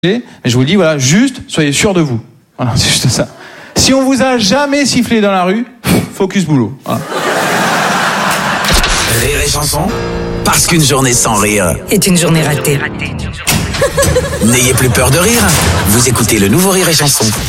Mais je vous le dis, voilà, juste, soyez sûr de vous. Voilà, c'est juste ça. Si on vous a jamais sifflé dans la rue, focus boulot. Voilà. Rire et chanson, parce qu'une journée sans rire est une journée ratée. N'ayez plus peur de rire, vous écoutez le nouveau Rire et chanson.